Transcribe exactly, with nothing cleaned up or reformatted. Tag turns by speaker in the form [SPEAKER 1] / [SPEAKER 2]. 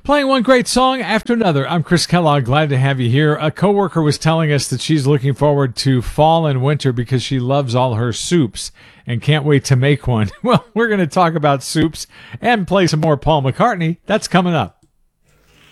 [SPEAKER 1] Playing one great song after another. I'm Chris Kellogg. Glad to have you here. A coworker was telling us that she's looking forward to fall and winter because she loves all her soups and can't wait to make one. Well, we're going to talk about soups and play some more Paul McCartney. That's coming up.